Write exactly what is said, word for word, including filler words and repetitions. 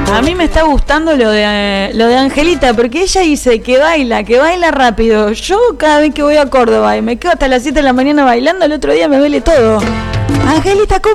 A mí me está gustando lo de lo de Angelita, porque ella dice que baila, que baila rápido. Yo cada vez que voy a Córdoba y me quedo hasta las siete de la mañana bailando, el otro día me duele todo. Angelita, ¿cómo